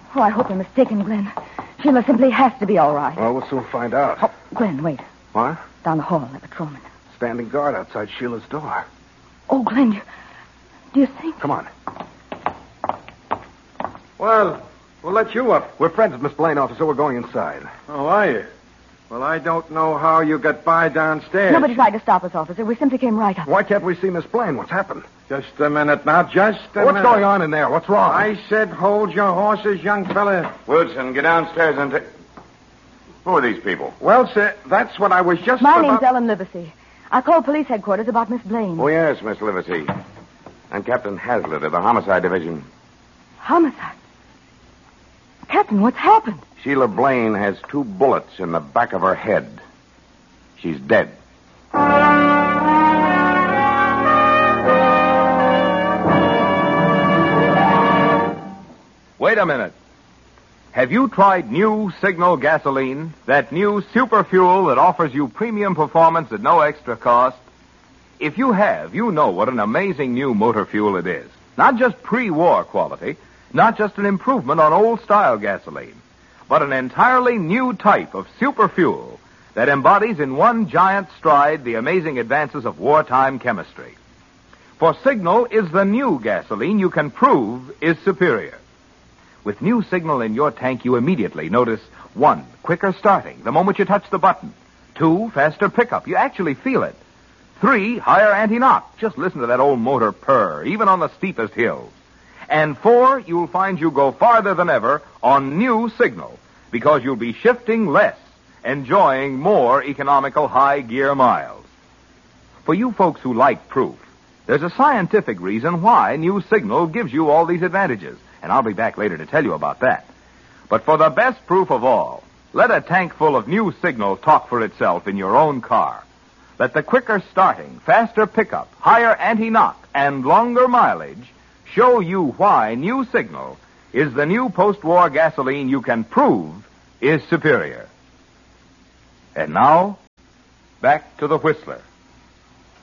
Oh, I hope you're mistaken, Glenn. Sheila simply has to be all right. Well, we'll soon find out. Oh, Glenn, wait. What? Down the hall, that patrolman. Standing guard outside Sheila's door. Oh, Glenn, do you think... Come on. Well, we'll let you up. We're friends with Miss Blaine, officer. We're going inside. Oh, are you? Well, I don't know how you got by downstairs. Nobody tried to stop us, officer. We simply came right up. Why can't we see Miss Blaine? What's happened? Just a minute now, just a minute. What's going on in there? What's wrong? I said hold your horses, young fella. Wilson, get downstairs and take... Who are these people? Well, sir, that's what I was just My about... name's Ellen Livesey. I called police headquarters about Miss Blaine. Oh, yes, Miss Livesey. I'm Captain Hazlitt of the Homicide Division. Homicide? Captain, what's happened? Sheila Blaine has 2 bullets in the back of her head. She's dead. Wait a minute. Have you tried new Signal gasoline? That new super fuel that offers you premium performance at no extra cost? If you have, you know what an amazing new motor fuel it is. Not just pre-war quality, not just an improvement on old-style gasoline, but an entirely new type of super fuel that embodies in one giant stride the amazing advances of wartime chemistry. For Signal is the new gasoline you can prove is superior. With new Signal in your tank, you immediately notice 1, quicker starting the moment you touch the button. 2, faster pickup. You actually feel it. 3, higher anti-knock. Just listen to that old motor purr, even on the steepest hills. And 4, you'll find you go farther than ever on new Signal, because you'll be shifting less, enjoying more economical high-gear miles. For you folks who like proof, there's a scientific reason why new Signal gives you all these advantages, and I'll be back later to tell you about that. But for the best proof of all, let a tank full of new Signal talk for itself in your own car. Let the quicker starting, faster pickup, higher anti-knock, and longer mileage show you why new Signal is the new post-war gasoline you can prove is superior. And now, back to the Whistler.